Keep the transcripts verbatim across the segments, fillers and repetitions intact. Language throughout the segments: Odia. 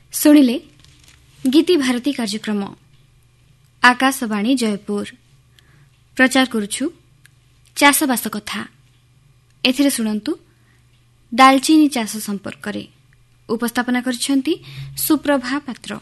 ଶୁଣିଲେ ଗୀତି ଭାରତୀ କାର୍ଯ୍ୟକ୍ରମ ଆକାଶବାଣୀ ଜୟପୁର ପ୍ରଚାର କରୁଛୁ ଚାଷବାସ କଥା। ଏଥିରେ ଶୁଣନ୍ତୁ ଡାଲଚିନି ଚାଷ ସମ୍ପର୍କରେ ଉପସ୍ଥାପନା କରିଛନ୍ତି ସୁପ୍ରଭା ପାତ୍ର।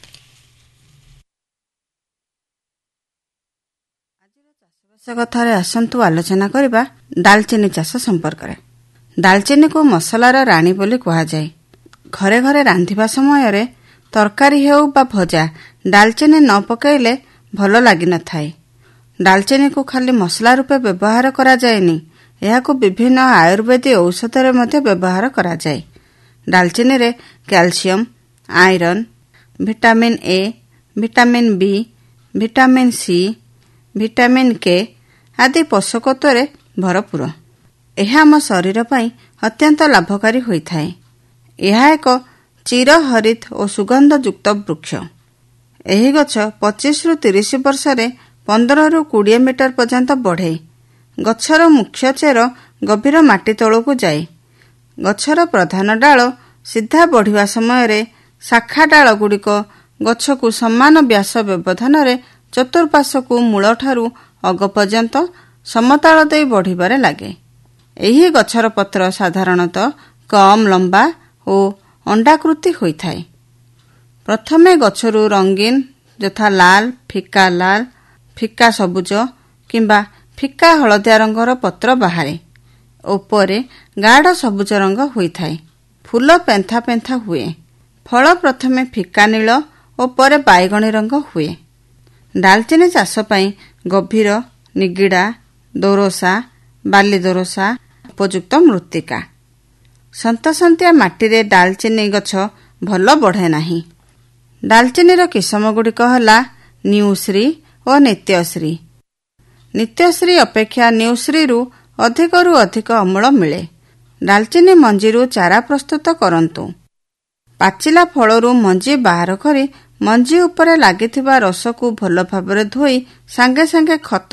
ଆଜିର ଚାଷବାସ କଥାରେ ଆସନ୍ତୁ ଆଲୋଚନା କରିବା ଡାଲଚିନି ଚାଷ ସମ୍ପର୍କରେ। ଡାଲଚିନିକୁ ମସଲାର ରାଣୀ ବୋଲି କୁହାଯାଏ। ଘରେ ଘରେ ରାନ୍ଧିବା ସମୟରେ ତରକାରୀ ହେଉ ବା ଭଜା ଡାଲଚିନି ନ ପକାଇଲେ ଭଲ ଲାଗିନଥାଏ। ଡାଲଚିନିକୁ ଖାଲି ମସଲା ରୂପେ ବ୍ୟବହାର କରାଯାଏନି, ଏହାକୁ ବିଭିନ୍ନ ଆୟୁର୍ବେଦିକ ଔଷଧରେ ମଧ୍ୟ ବ୍ୟବହାର କରାଯାଏ। ଡାଲଚିନିରେ calcium, iron, vitamin A, vitamin B, vitamin C, vitamin K ଆଦି ପୋଷକତ୍ୱରେ ଭରପୁର। ଏହା ଆମ ଶରୀର ପାଇଁ ଅତ୍ୟନ୍ତ ଲାଭକାରୀ ହୋଇଥାଏ। ଏହା ଏକ ଚିରହରିତ ଓ ସୁଗନ୍ଧଯୁକ୍ତ ବୃକ୍ଷ। ଏହି ଗଛ ପଚିଶରୁ ତିରିଶ ବର୍ଷରେ ପନ୍ଦରରୁ କୋଡ଼ିଏ ମିଟର ପର୍ଯ୍ୟନ୍ତ ବଢ଼େ। ଗଛର ମୁଖ୍ୟ ଚେର ଗଭୀର ମାଟି ତଳକୁ ଯାଏ। ଗଛର ପ୍ରଧାନ ଡାଳ ସିଧା ବଢ଼ିବା ସମୟରେ ଶାଖା ଡାଳଗୁଡ଼ିକ ଗଛକୁ ସମାନ ବ୍ୟାସ ବ୍ୟବଧାନରେ ଚତୁଃପାର୍ଶ୍ୱକୁ ମୂଳଠାରୁ ଅଗ ପର୍ଯ୍ୟନ୍ତ ସମତାଳ ଦେଇ ବଢ଼ିବାରେ ଲାଗେ। ଏହି ଗଛର ପତ୍ର ସାଧାରଣତଃ କମ୍ ଲମ୍ବା ଓ ଅଣ୍ଡାକୃତି ହୋଇଥାଏ। ପ୍ରଥମେ ଗଛରୁ ରଙ୍ଗୀନ ଯଥା ଲାଲ, ଫିକା ଲାଲ, ଫିକା ସବୁଜ କିମ୍ବା ଫିକା ହଳଦିଆ ରଙ୍ଗର ପତ୍ର ବାହାରେ। ଉପରେ ଗାଢ଼ ସବୁଜ ରଙ୍ଗ ହୋଇଥାଏ। ଫୁଲ ପେନ୍ଥା ପେନ୍ଥା ହୁଏ। ଫଳ ପ୍ରଥମେ ଫିକା ନୀଳ ଓ ପରେ ବାଇଗଣୀ ରଙ୍ଗ ହୁଏ। ଡାଲଚିନି ଚାଷ ପାଇଁ ଗଭୀର, ନିଗିଡ଼ା, ଦୋରସା, ବାଲି ଦୋରସା ଉପଯୁକ୍ତ ମୃତ୍ତିକା। ସନ୍ତସନ୍ତିଆ ମାଟିରେ ଡାଲଚିନି ଗଛ ଭଲ ବଢ଼େ ନାହିଁ। ଡାଲଚିନିର କିସମଗୁଡ଼ିକ ହେଲା ନ୍ୟୁଶ୍ରୀ ଓ ନିତ୍ୟଶ୍ରୀ। ନିତ୍ୟଶ୍ରୀ ଅପେକ୍ଷା ନ୍ୟୁଶ୍ରୀରୁ ଅଧିକରୁ ଅଧିକ ଅମଳ ମିଳେ। ଡାଲଚିନି ମଞ୍ଜିରୁ ଚାରା ପ୍ରସ୍ତୁତ କରନ୍ତୁ। ପାଚିଲା ଫଳରୁ ମଞ୍ଜି ବାହାର କରି ମଞ୍ଜି ଉପରେ ଲାଗିଥିବା ରସକୁ ଭଲ ଭାବରେ ଧୋଇ ସାଙ୍ଗେ ସାଙ୍ଗେ ଖତ